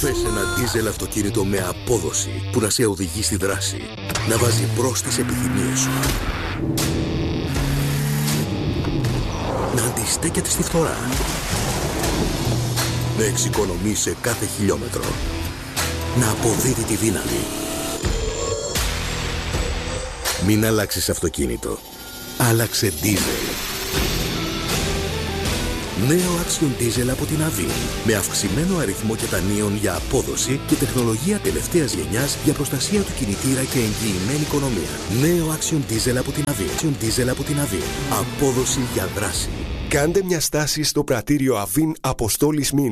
Θες ένα ντίζελ αυτοκίνητο με απόδοση που να σε οδηγεί στη δράση, να βάζει μπρος τις επιθυμίες σου, να αντιστέκεται στη φθορά, να εξοικονομεί σε κάθε χιλιόμετρο, να αποδίδει τη δύναμη. Μην αλλάξεις αυτοκίνητο. Άλλαξε ντίζελ. Νέο Axion Diesel από την Avin. Με αυξημένο αριθμό κετανίων για απόδοση και τεχνολογία τελευταίας γενιάς για προστασία του κινητήρα και εγγυημένη οικονομία. Νέο Axion Diesel από την Avin. Axion Diesel από την Avin. Απόδοση για δράση. Κάντε μια στάση στο πρατήριο Avin Αποστόλης Μήνου.